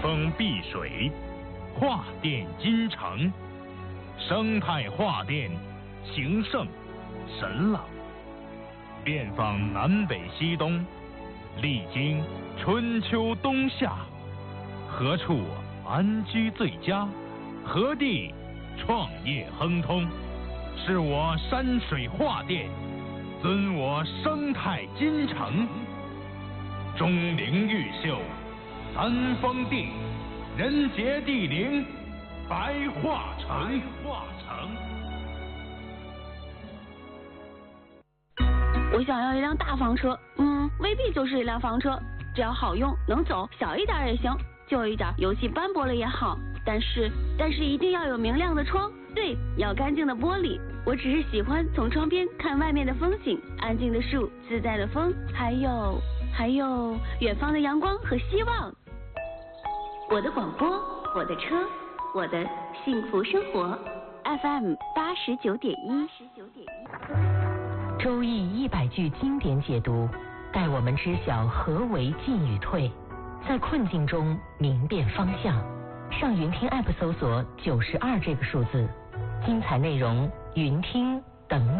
风碧水，画电金城，生态画电，情圣神朗，遍访南北西东，历经春秋冬夏，何处安居最佳？何地创业亨通？是我山水画电，尊我生态金城。钟灵毓秀，三峰地，人杰地灵，白桦城。 我想要一辆大房车，未必就是一辆房车，只要好用能走，小一点也行，旧一点油漆斑驳了也好，但是一定要有明亮的窗，对，要干净的玻璃。我只是喜欢从窗边看外面的风景，安静的树，自在的风，还有远方的阳光和希望。我的广播，我的车，我的幸福生活。FM 89.1。 周易100句经典解读，带我们知晓何为进与退，在困境中明辨方向。上云听 App 搜索92这个数字，精彩内容云听等你。